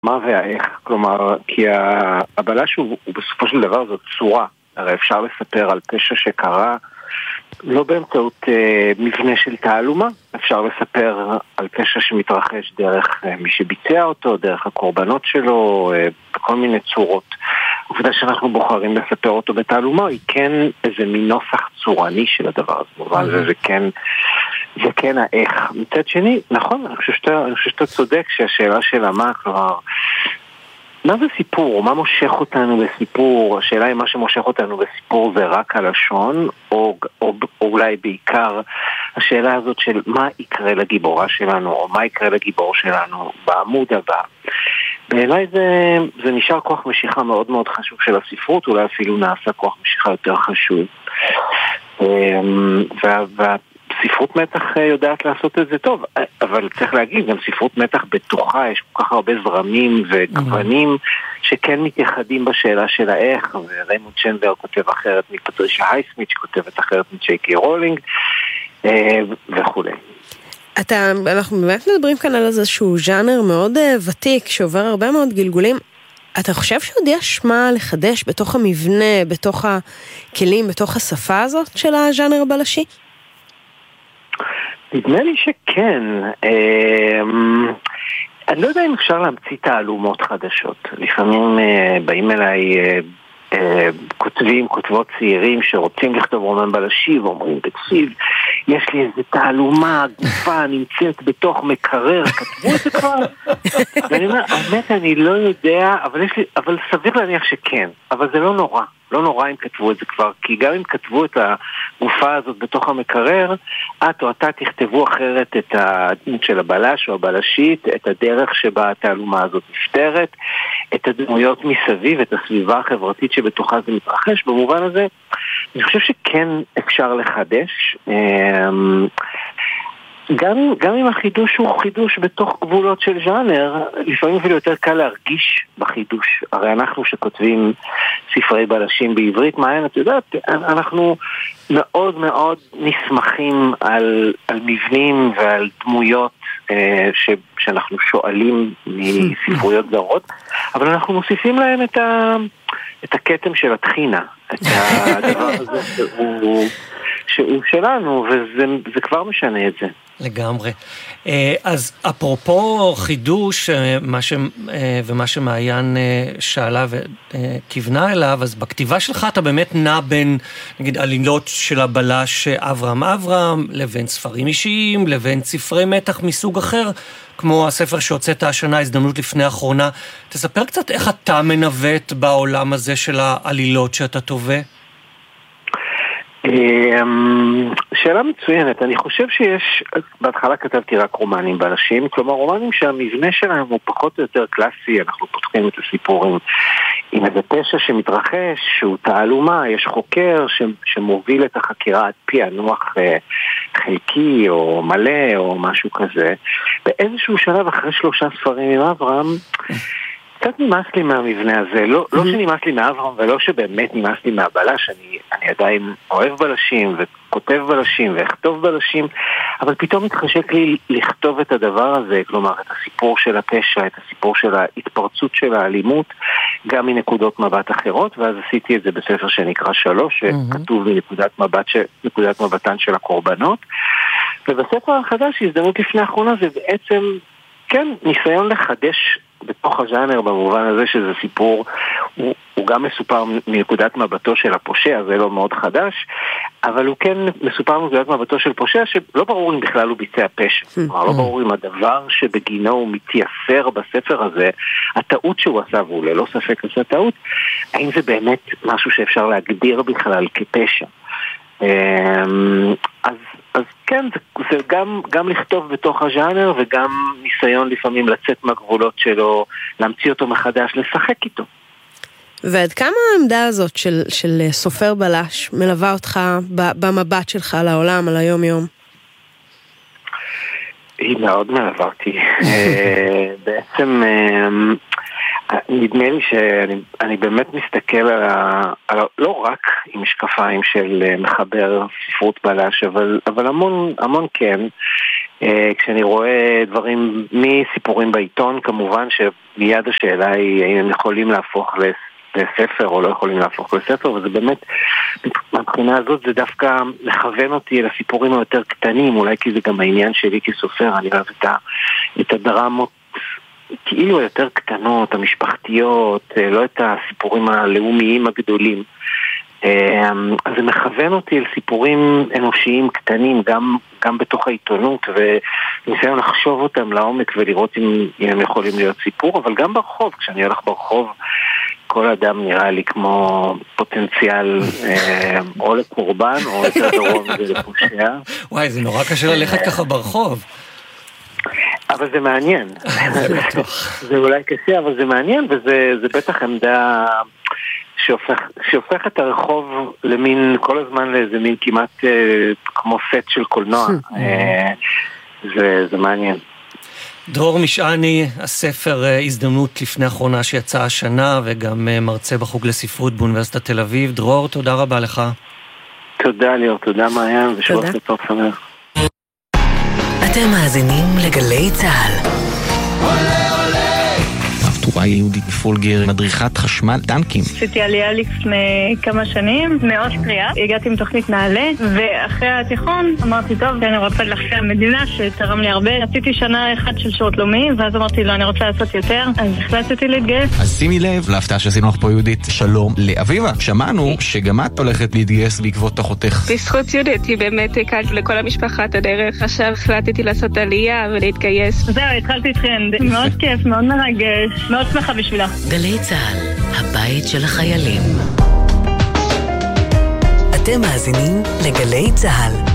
מה והאיך, כלומר, כי הבלש הוא בסופו של דבר זאת צורה, הרי אפשר לספר על פשע שקרה לא באמצעות מבנה של תעלומה, אפשר לספר על פשע שמתרחש דרך מי שביצע אותו, דרך הקורבנות שלו, בכל מיני צורות. העובדה שאנחנו בוחרים לספר אותו בתעלומה היא כן איזה מין נוסח צורני של הדבר הזה, אבל זה כן האיך. מצד שני, נכון, אני חושב שאתה צודק שהשאלה של מה, כלומר, מה זה סיפור? מה מושך אותנו בסיפור? השאלה היא מה שמושך אותנו בסיפור זה רק הלשון, או אולי בעיקר השאלה הזאת של מה יקרה לגיבורה שלנו, או מה יקרה לגיבור שלנו בעמוד הבא. בעיניי זה נשאר כוח משיכה מאוד מאוד חשוב של הספרות, אולי אפילו נעשה כוח משיכה יותר חשוב. ספרות מתח יודעת לעשות את זה טוב, אבל צריך להגיד, גם ספרות מתח בתוכה, יש כל כך הרבה זרמים וגוונים שכן מתייחדים בשאלה של האיך, וריימונד צ'נדלר כותב אחרת מפטרישה הייסמית, שכותבת אחרת מג'יי.קיי רולינג, וכו'. אנחנו באמת מדברים כאן על איזשהו ז'אנר מאוד ותיק, שעובר הרבה מאוד גלגולים. אתה חושב שעוד יש מה לחדש בתוך המבנה, בתוך הכלים, בתוך השפה הזאת של הז'אנר הבלשי? נדמה לי שכן. אני לא יודע אם אפשר להמציא תעלומות חדשות. לפעמים באים אליי כותבות צעירים שרוצים לכתוב רומן בלשי ואומרים, תקשיב, יש לי איזו תעלומה, גופה נמצאת בתוך מקרר, כתבו את זה כבר? ואני אומר, האמת אני לא יודע, אבל סביר להניח שכן, אבל זה לא נורא. לא נורא אם כתבו את זה כבר, כי גם אם כתבו את הגופה הזאת בתוך המקרר, את או אתה תכתבו אחרת את הדמות של הבלש או הבלשית, את הדרך שבה התעלומה הזאת נפתרת, את הדמויות מסביב, את הסביבה החברתית שבתוכה זה מתרחש. במובן הזה, אני חושב שכן אפשר לחדש, גם אם החידוש הוא חידוש בתוך גבולות של ז'אנר, לפעמים אפילו יותר קל להרגיש בחידוש. הרי אנחנו שכותבים ספרי בלשים בעברית, מעיין, את יודעת, אנחנו מאוד מאוד נסמכים על מבנים ועל דמויות שאנחנו שואלים מספרויות זרות, אבל אנחנו מוסיפים להם את הכתם של התחינה, את הדבר הזה שהוא שלנו, וזה כבר משנה את זה. לגמרי. אז אפרופו חידוש, ומה שמעיין שאלה וכיוונה אליו, אז בכתיבה שלך אתה באמת נע בין, נגיד, עלילות של הבלש אברהם, לבין ספרים אישיים, לבין ספרי מתח מסוג אחר, כמו הספר שהוצאת השנה, הזדמנות לפני האחרונה. תספר קצת איך אתה מנווט בעולם הזה של העלילות שאתה תובע? שאלה מצוינת. אני חושב שיש, בהתחלה כתבתי רק רומנים בלשים, כלומר רומנים שהמבנה שלהם הוא פחות או יותר קלאסי, אנחנו פותחים את הסיפורים עם איזה פשע שמתרחש, שהוא תעלומה, יש חוקר שמוביל את החקירה על פי הנוח חלקי או מלא או משהו כזה. באיזשהו שלב אחרי 3 ספרים עם אברהם, קצת נמאס לי מהמבנה הזה, לא שנמאס לי מאברהם ולא שבאמת נמאס לי מהבלש, אני עדיין אוהב בלשים וכותב בלשים ואכתוב בלשים, אבל פתאום מתחשק לי לכתוב את הדבר הזה, כלומר את הסיפור של הפשע, את הסיפור של ההתפרצות של האלימות, גם מנקודות מבט אחרות, ואז עשיתי את זה בספר שנקרא 3, שכתוב מנקודת מבטן של הקורבנות, ובספר החדש, הזדמנות לפני האחרונה, זה בעצם, כן, ניסיון לחדש בתוך הז'אנר במובן הזה שזה סיפור, הוא גם מסופר מנקודת מבטו של הפושע, זה לא מאוד חדש, אבל הוא כן מסופר מנקודת מבטו של פושע שלא ברור אם בכלל הוא ביצע פשע, כלומר לא ברור אם הדבר שבגינו הוא מתייסר בספר הזה, הטעות שהוא עשה והוא ללא ספק עשה טעות, האם זה באמת משהו שאפשר להגדיר בכלל כפשע. אז כן, זה גם לכתוב בתוך הז'אנר וגם ניסיון לפעמים לצאת מהגבולות שלו, להמציא אותו מחדש, לשחק איתו. ועד כמה העמדה הזאת של סופר בלש מלווה אותך במבט שלך על העולם, על היום יום? היא מאוד מלווה אותי. בעצם נדמה לי שאני באמת מסתכל על לא רק עם משקפיים של מחבר ספרות בלש, אבל המון כן. כשאני רואה דברים מסיפורים בעיתון, כמובן שמיד השאלה היא האם הם יכולים להפוך לספר או לא יכולים להפוך לספר, וזה באמת, מבחינה הזאת זה דווקא לכוון אותי אל הסיפורים היותר קטנים, אולי כי זה גם העניין שלי כסופר, אני אוהב את הדרמות כאילו היותר קטנות, המשפחתיות, לא את הסיפורים הלאומיים הגדולים. אז זה מכוון אותי אל סיפורים אנושיים קטנים, גם בתוך העיתונות, וניסיון לחשוב אותם לעומק ולראות אם הם יכולים להיות סיפור, אבל גם ברחוב, כשאני הולך ברחוב, כל אדם נראה לי כמו פוטנציאל או לקורבן או יותר גרוע מזה לפושע. וואי, זה נורא קשה ללכת ככה ברחוב. אבל זה מעניין. זה אולי קשה, אבל זה מעניין, וזה בטח עמדה שהופך את הרחוב למין, כל הזמן לאיזה מין כמעט כמו סט של קולנוע. זה מעניין. דרור משעני, הספר הזדמנות לפני האחרונה שיצא השנה, וגם מרצה בחוג לספרות באוניברסיטת תל אביב. דרור, תודה רבה לך. תודה ליאור, תודה מעיין, ושבוע טוב שמח. אתם מאזינים לגלי צהל. טורה יהודית פולגר, מדריכת חשמל טנקים. עשיתי עלייה לפני כמה שנים, מאוסטריה, הגעתי עם תוכנית נעלה, ואחרי התיכון אמרתי, טוב, אני רוצה להחזיר המדינה שתרם לי הרבה. עשיתי שנה אחת של שירות לאומי, ואז אמרתי, לא, אני רוצה לעשות יותר, אז החלטתי להתגייס. אז שימי לב, להפתעה שעשינו לך פה יהודית, שלום לאביבה. שמענו שגם את הולכת להתגייס בעקבות אחותך. בזכות יהודית, היא באמת הקלת לכל המשפחה את הדרך. עכשיו החלטתי לעשות עלייה ולהתגייס. זהו, התחלתי טרנד. מאוד כיף, מאוד מרגש. מאוד שמחה בשבילה. גלי צהל, הבית של החיילים. אתם מאזינים לגלי צהל.